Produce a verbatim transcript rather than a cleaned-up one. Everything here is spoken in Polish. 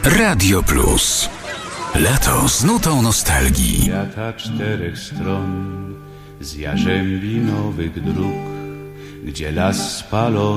Radio Plus. Lato z nutą nostalgii. Świata czterech stron, z jarzębi nowych dróg, gdzie las spalony